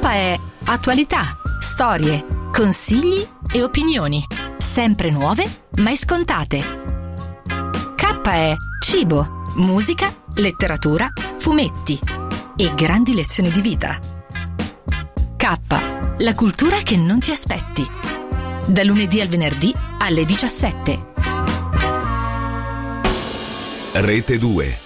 è attualità, storie, consigli e opinioni, sempre nuove, mai scontate. K è cibo, musica, letteratura, fumetti e grandi lezioni di vita. K, la cultura che non ti aspetti. Da lunedì al venerdì alle 17. Rete 2.